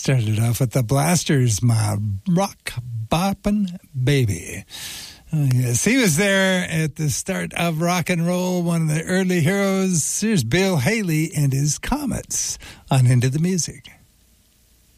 Started off with the Blasters, My Rock Boppin' Baby. Yes, he was there at the start of rock and roll, one of the early heroes. Here's Bill Haley and his Comets on Into the Music.